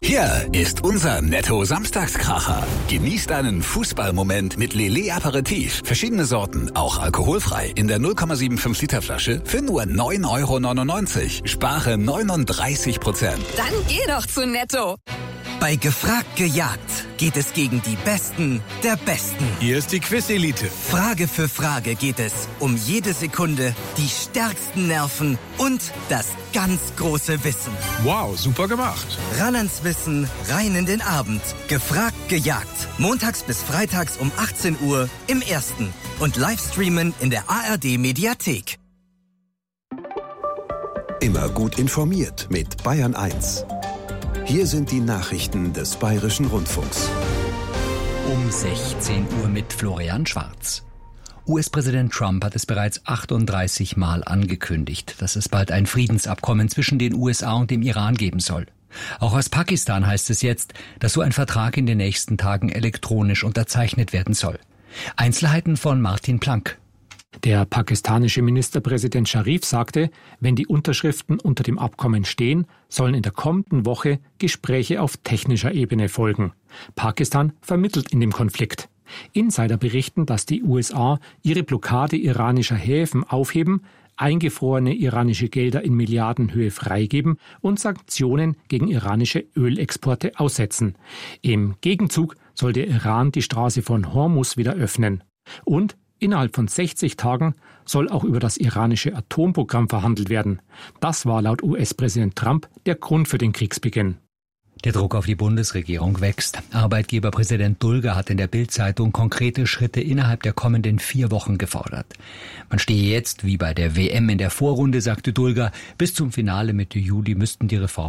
Hier ist unser Netto-Samstagskracher. Genießt einen Fußballmoment mit Lele Aperitif. Verschiedene Sorten, auch alkoholfrei. In der 0,75 Liter Flasche für nur 9,99 €. Spare 39%. Dann geh doch zu Netto. Bei Gefragt gejagt geht es gegen die Besten der Besten. Hier ist die Quiz-Elite. Frage für Frage geht es um jede Sekunde, die stärksten Nerven und das ganz große Wissen. Wow, super gemacht. Ran ans Wissen, rein in den Abend. Gefragt gejagt. Montags bis freitags um 18 Uhr im Ersten. Und Livestreamen in der ARD-Mediathek. Immer gut informiert mit Bayern 1. Hier sind die Nachrichten des Bayerischen Rundfunks. Um 16 Uhr mit Florian Schwarz. US-Präsident Trump hat es bereits 38 Mal angekündigt, dass es bald ein Friedensabkommen zwischen den USA und dem Iran geben soll. Auch aus Pakistan heißt es jetzt, dass so ein Vertrag in den nächsten Tagen elektronisch unterzeichnet werden soll. Einzelheiten von Martin Planck. Der pakistanische Ministerpräsident Sharif sagte, wenn die Unterschriften unter dem Abkommen stehen, sollen in der kommenden Woche Gespräche auf technischer Ebene folgen. Pakistan vermittelt in dem Konflikt. Insider berichten, dass die USA ihre Blockade iranischer Häfen aufheben, eingefrorene iranische Gelder in Milliardenhöhe freigeben und Sanktionen gegen iranische Ölexporte aussetzen. Im Gegenzug soll der Iran die Straße von Hormuz wieder öffnen. Und innerhalb von 60 Tagen soll auch über das iranische Atomprogramm verhandelt werden. Das war laut US-Präsident Trump der Grund für den Kriegsbeginn. Der Druck auf die Bundesregierung wächst. Arbeitgeberpräsident Dulger hat in der Bild-Zeitung konkrete Schritte innerhalb der kommenden 4 Wochen gefordert. Man stehe jetzt, wie bei der WM in der Vorrunde, sagte Dulger, bis zum Finale Mitte Juli müssten die Reformen